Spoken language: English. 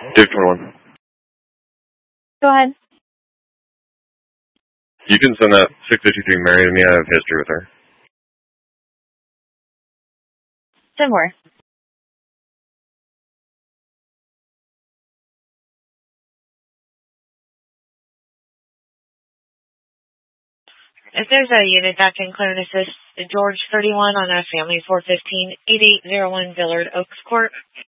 Div 21. Go ahead. You can send that 653 Mary to me. I have history with her. Send where? If there's a unit that can clear and assist George 31 on a family 415 8801 Villard Oaks Court.